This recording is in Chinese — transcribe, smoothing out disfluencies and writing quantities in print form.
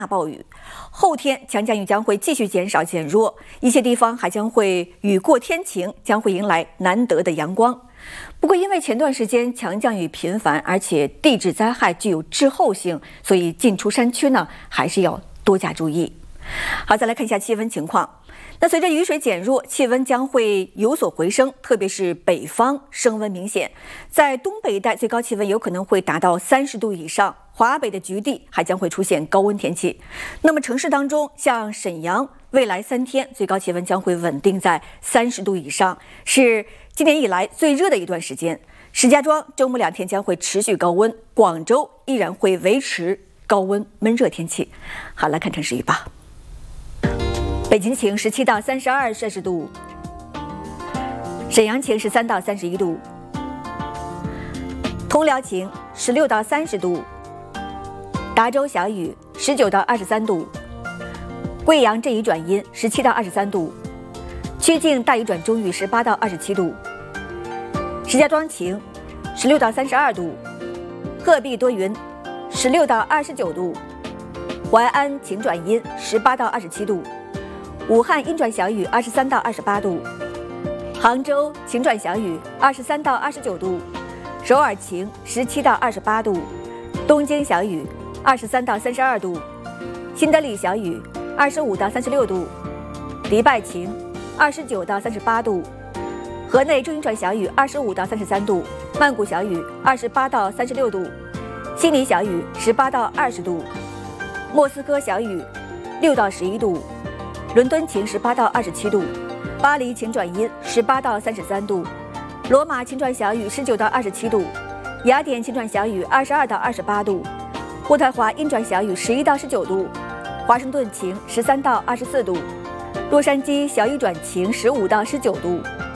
暴雨，后天强降雨将会继续减少减弱，一些地方还将会雨过天晴，将会迎来难得的阳光。不过，因为前段时间强降雨频繁，而且地质灾害具有滞后性，所以进出山区呢还是要多加注意。好，再来看一下气温情况。那随着雨水减弱，气温将会有所回升，特别是北方升温明显，在东北一带最高气温有可能会达到30度以上，华北的局地还将会出现高温天气。那么城市当中，像沈阳，未来3天最高气温将会稳定在30度以上，是今年以来最热的一段时间。石家庄周末2天将会持续高温，广州依然会维持高温闷热天气。好，来看城市预报。北京晴17到32摄氏度，沈阳晴13到31度，通辽晴16到30度，达州小雨19到23度，贵阳阵雨转阴17到23度，曲靖大雨转中雨18到27度，石家庄晴16到32度，鹤壁多云16到29度，淮安晴转阴18到27度，武汉阴转小雨23到28度，杭州晴转小雨23到29度，首尔晴17到28度，东京小雨23到32度，新德里小雨25到36度，迪拜晴29到38度，河内中阴转小雨25到33度，曼谷小雨28到36度，悉尼小雨18到20度，莫斯科小雨6到11度，伦敦晴18到27度，巴黎晴转阴18到33度，罗马晴转小雨19到27度，雅典晴转小雨22到28度，渥太华阴转小雨11到19度，华盛顿晴13到24度，洛杉矶小雨转晴15到19度，